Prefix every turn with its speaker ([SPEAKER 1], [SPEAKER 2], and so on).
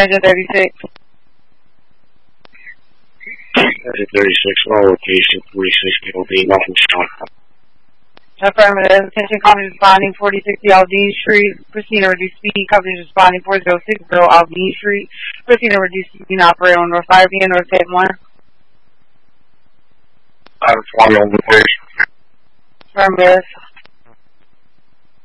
[SPEAKER 1] Agent 36.
[SPEAKER 2] Agent 36, all location 360 will be nothing short.
[SPEAKER 1] Affirmative. Attention company responding 4060 Aldine Street. Proceed to reduce speed. Company responding 4060 Aldine Street. Proceed to reduce speed. Operator on North 5 via North 1.
[SPEAKER 2] I'm 20 on the station.
[SPEAKER 1] Affirmative.